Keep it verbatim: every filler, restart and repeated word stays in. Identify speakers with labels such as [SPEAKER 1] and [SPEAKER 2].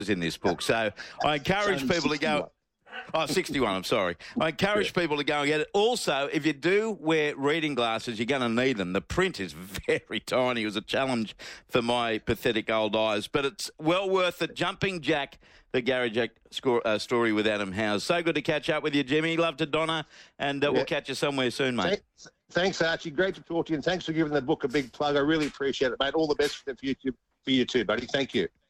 [SPEAKER 1] in this book. So I encourage people to go. Oh, sixty-one, I'm sorry. I encourage yeah. people to go and get it. Also, if you do wear reading glasses, you're going to need them. The print is very tiny. It was a challenge for my pathetic old eyes. But it's well worth it. Jumping Jack, the Gary Jack score, uh, story with Adam Howes. So good to catch up with you, Jimmy. Love to Donna, and uh, yeah. we'll catch you somewhere soon, mate.
[SPEAKER 2] Thanks, thanks, Archie. Great to talk to you, and thanks for giving the book a big plug. I really appreciate it, mate. All the best for the future for you too, buddy. Thank you.